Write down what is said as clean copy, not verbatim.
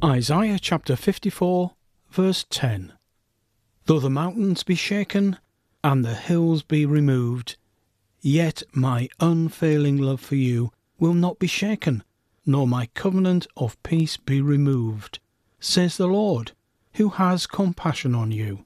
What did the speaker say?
Isaiah chapter 54, verse 10. Though the mountains be shaken, and the hills be removed, yet my unfailing love for you will not be shaken, nor my covenant of peace be removed, says the Lord, who has compassion on you.